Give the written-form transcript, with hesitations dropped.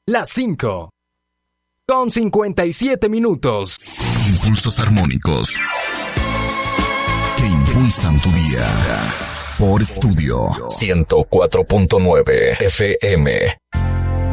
las 5 con 57 minutos. Impulsos armónicos que impulsan tu día. Por Estudio 104.9 FM.